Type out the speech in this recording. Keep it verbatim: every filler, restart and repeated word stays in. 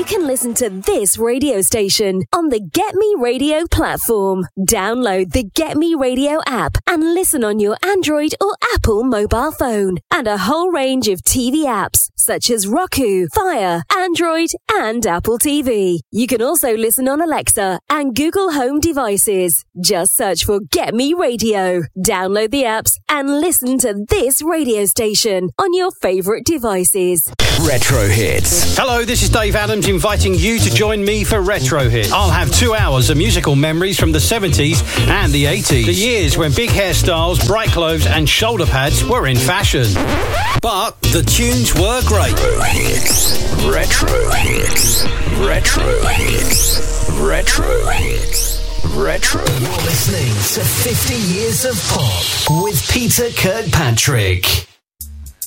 you can listen to this radio station on the Get Me Radio platform. Download the Get Me Radio app and listen on your Android or Apple mobile phone. And a whole range of T V apps such as Roku, Fire, Android, and Apple T V. You can also listen on Alexa and Google Home devices. Just search for Get Me Radio. Download the apps and listen to this radio station on your favorite devices. Retro Hits. Hello, this is Dave Adams inviting you to join me for Retro Hits. I'll have two hours of musical memories from the seventies and the eighties. The years when big hairstyles, bright clothes and shoulder pads were in fashion. But the tunes were great. Retro Hits. Retro Hits. Retro Hits. Retro Hits. Retro. You're listening to fifty Years of Pop with Peter Kirkpatrick.